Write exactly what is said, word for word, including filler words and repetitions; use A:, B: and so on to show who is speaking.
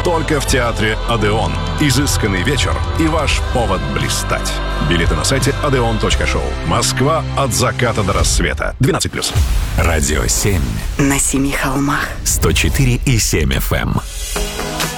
A: Только в театре «Одеон». Изысканный вечер и ваш повод блистать. Билеты на сайте одеон точка шоу. Москва от заката до рассвета. двенадцать плюс.
B: Радио семь.
C: На семи холмах.
B: сто четыре и семь эф эм.